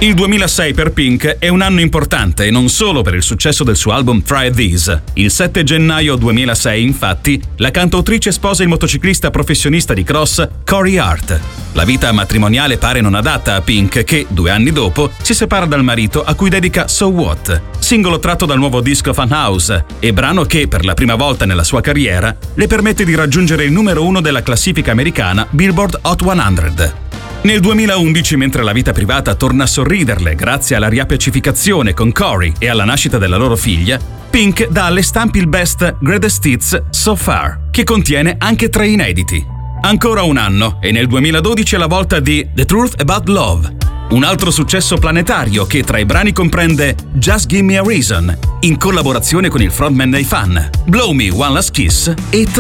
Il 2006 per Pink è un anno importante non solo per il successo del suo album Try This. Il 7 gennaio 2006, infatti, la cantautrice sposa il motociclista professionista di cross Corey Hart. La vita matrimoniale pare non adatta a Pink, che 2 anni dopo si separa dal marito a cui dedica So What, singolo tratto dal nuovo disco Funhouse e brano che, per la prima volta nella sua carriera, le permette di raggiungere il numero 1 della classifica americana Billboard Hot 100. Nel 2011, mentre la vita privata torna a sorriderle grazie alla riappacificazione con Corey e alla nascita della loro figlia, Pink dà alle stampe il best Greatest Hits So Far, che contiene anche 3 inediti. Ancora un anno, e nel 2012 è la volta di The Truth About Love, un altro successo planetario che tra i brani comprende Just Give Me a Reason, in collaborazione con il frontman dei Fan, Blow Me One Last Kiss e